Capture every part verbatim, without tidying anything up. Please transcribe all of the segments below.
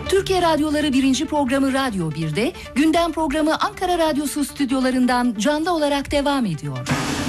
Türkiye Radyoları birinci programı Radyo bir'de, gündem programı Ankara Radyosu stüdyolarından canlı olarak devam ediyor.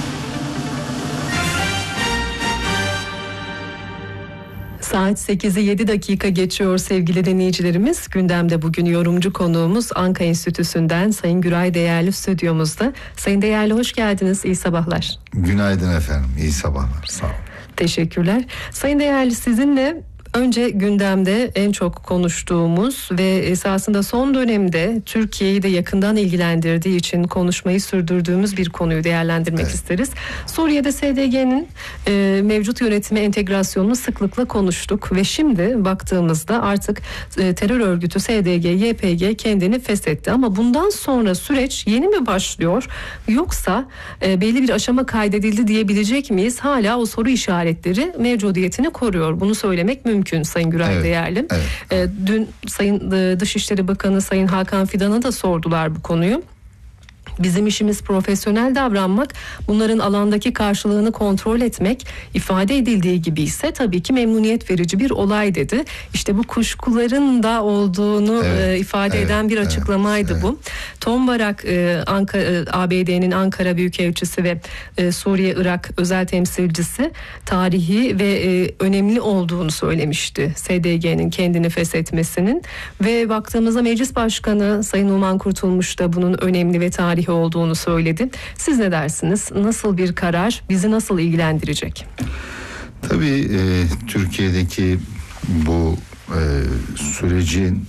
Saat sekizi yedi dakika geçiyor sevgili dinleyicilerimiz. Gündemde bugün yorumcu konuğumuz Anka Enstitüsü'nden Sayın Güray Değerli stüdyomuzda. Sayın Değerli hoş geldiniz. İyi sabahlar. Günaydın efendim. İyi sabahlar. Sağ olun. Teşekkürler. Sayın Değerli, sizinle önce gündemde en çok konuştuğumuz ve esasında son dönemde Türkiye'yi de yakından ilgilendirdiği için konuşmayı sürdürdüğümüz bir konuyu değerlendirmek evet. isteriz. Suriye'de S D G'nin e, mevcut yönetime entegrasyonunu sıklıkla konuştuk ve şimdi baktığımızda artık e, terör örgütü S D G, Y P G kendini feshetti. Ama bundan sonra süreç yeni mi başlıyor, yoksa e, belli bir aşama kaydedildi diyebilecek miyiz? Hala o soru işaretleri mevcudiyetini koruyor. Bunu söylemek mümkün. Mümkün Sayın Güray evet, Değerli. Evet. E, dün Sayın e, Dışişleri Bakanı Sayın Hakan Fidan'a da sordular bu konuyu. Bizim işimiz profesyonel davranmak, bunların alandaki karşılığını kontrol etmek, ifade edildiği gibi ise tabii ki memnuniyet verici bir olay dedi. İşte bu kuşkuların da olduğunu evet, e, ifade evet, eden bir açıklamaydı evet, bu. Evet. Tom Barak, e, Ankara, e, A B D'nin Ankara Büyükelçisi ve e, Suriye-Irak özel temsilcisi, tarihi ve e, önemli olduğunu söylemişti S D G'nin kendini feshetmesinin. Ve baktığımızda Meclis Başkanı Sayın Numan Kurtulmuş da bunun önemli ve tarihi olduğunu söyledi. Siz ne dersiniz? Nasıl bir karar bizi nasıl ilgilendirecek? Tabii e, Türkiye'deki bu e, sürecin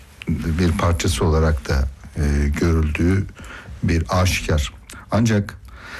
bir parçası olarak da e, görüldüğü bir aşikar. Ancak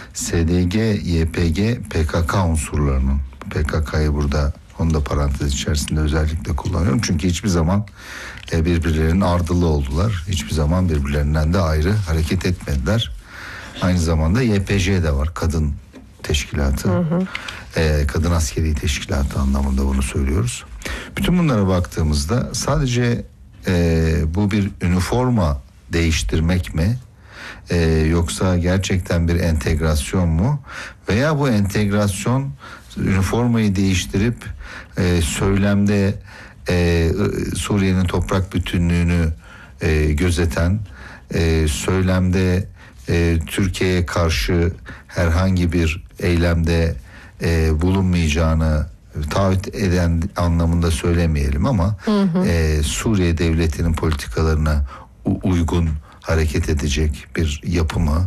S D G, Y P G, P K K unsurlarının, P K K'yı burada onu da parantez içerisinde özellikle kullanıyorum. Çünkü hiçbir zaman birbirlerinin ardılı oldular. Hiçbir zaman birbirlerinden de ayrı hareket etmediler. Aynı zamanda Y P J de var. Kadın teşkilatı. Hı hı. Ee, kadın askeri teşkilatı anlamında bunu söylüyoruz. Bütün bunlara baktığımızda sadece e, bu bir üniforma değiştirmek mi? Ee, yoksa gerçekten bir entegrasyon mu? Veya bu entegrasyon üniformayı değiştirip e, söylemde e, Suriye'nin toprak bütünlüğünü e, gözeten, e, söylemde e, Türkiye'ye karşı herhangi bir eylemde e, bulunmayacağını taahhüt eden anlamında söylemeyelim ama hı hı. E, Suriye devletinin politikalarına u- uygun hareket edecek bir yapı mı?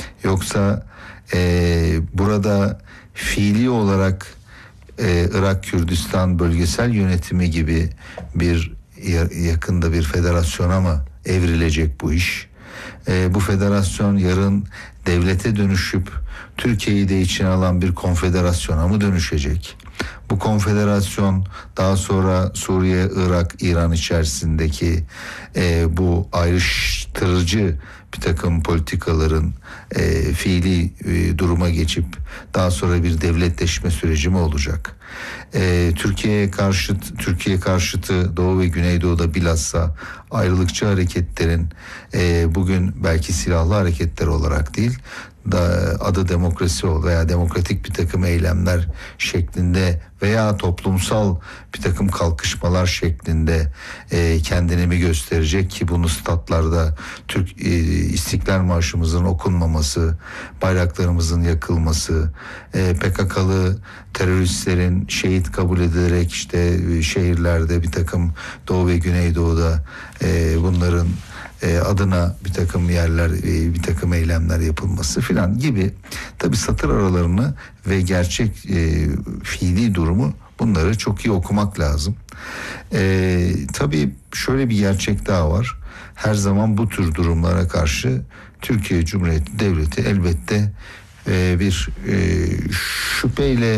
Yoksa e, burada fiili olarak e, Irak Kürdistan bölgesel yönetimi gibi bir yakında bir federasyona mı evrilecek bu iş? E, bu federasyon yarın devlete dönüşüp Türkiye'yi de içine alan bir konfederasyona mı dönüşecek? Bu konfederasyon daha sonra Suriye, Irak, İran içerisindeki e, bu ayrıştırıcı bir takım politikaların e, fiili e, duruma geçip daha sonra bir devletleşme süreci mi olacak? E, Türkiye'ye karşıt, Türkiye karşıtı Doğu ve Güneydoğu'da bilhassa ayrılıkçı hareketlerin e, bugün belki silahlı hareketler olarak değil, da adı demokrasi veya demokratik bir takım eylemler şeklinde veya toplumsal bir takım kalkışmalar şeklinde e, kendini mi gösterecek ki bunu statlarda Türk e, İstiklal Marşımızın okunmaması, bayraklarımızın yakılması, e, P K K'lı teröristlerin şehit kabul edilerek işte e, şehirlerde bir takım Doğu ve Güneydoğu'da e, bunların E, adına bir takım yerler, e, bir takım eylemler yapılması filan gibi, tabii satır aralarını ve gerçek e, fiili durumu, bunları çok iyi okumak lazım. E, tabii şöyle bir gerçek daha var. Her zaman bu tür durumlara karşı Türkiye Cumhuriyeti Devleti elbette e, bir e, şüpheyle